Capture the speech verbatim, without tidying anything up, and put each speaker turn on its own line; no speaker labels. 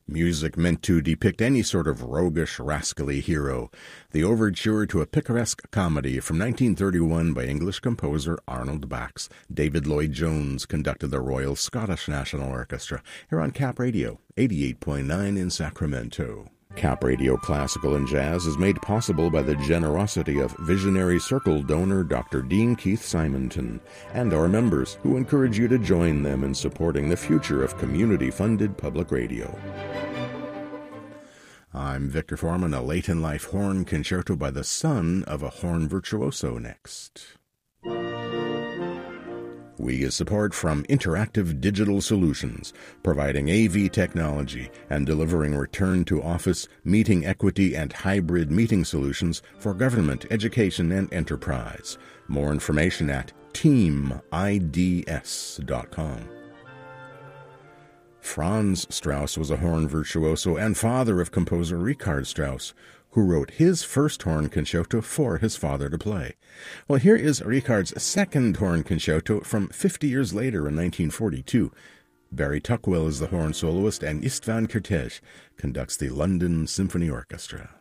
Music meant to depict any sort of roguish, rascally hero. The overture to a picaresque comedy from nineteen thirty-one by English composer Arnold Bax. David Lloyd-Jones conducted the Royal Scottish National Orchestra here on Cap Radio, eighty-eight point nine in Sacramento. Cap Radio Classical and Jazz is made possible by the generosity of visionary Circle donor Doctor Dean Keith Simonton and our members, who encourage you to join them in supporting the future of community-funded public radio. I'm Victor Foreman, a late-in-life horn concerto by the son of a horn virtuoso next. We get support from Interactive Digital Solutions, providing A V technology and delivering return-to-office, meeting equity, and hybrid meeting solutions for government, education, and enterprise. More information at team I D S dot com. Franz Strauss was a horn virtuoso and father of composer Richard Strauss, who wrote his first horn concerto for his father to play. Well, here is Richard's second horn concerto from fifty years later in nineteen forty-two. Barry Tuckwell is the horn soloist, and Istvan Kertész conducts the London Symphony Orchestra.